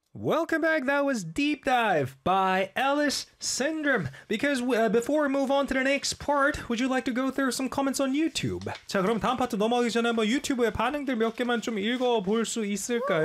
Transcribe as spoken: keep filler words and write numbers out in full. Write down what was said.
Welcome back. That was Deep Dive by Ellis Syndrome. Because uh, before we move on to the next part, would you like to go through some comments on YouTube? 자, 그럼 다음 파트 넘어가기 전에 한번 유튜브의 반응들 몇 개만 좀 읽어볼 수 있을까요?